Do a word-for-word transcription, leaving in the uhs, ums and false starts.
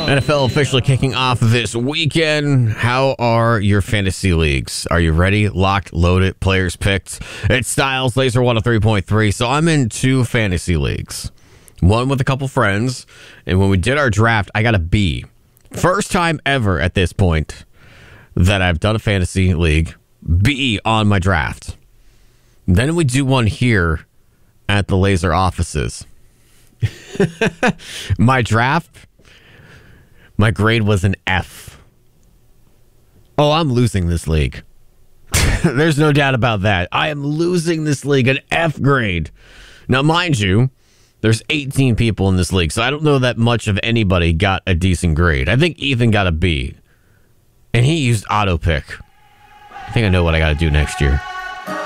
N F L officially kicking off this weekend. How are your fantasy leagues? Are you ready? Locked, loaded, players picked? It's Styles, Laser one oh three point three. So I'm in two fantasy leagues. One with a couple friends. And when we did our draft, I got a B. First time ever at this point that I've done a fantasy league. B on my draft. Then we do one here at the Laser offices. My draft, my grade was an F. Oh, I'm losing this league. There's no doubt about that. I am losing this league, an F grade. Now, mind you, there's eighteen people in this league, so I don't know that much of anybody got a decent grade. I think Ethan got a B, and he used auto pick. I think I know what I got to do next year.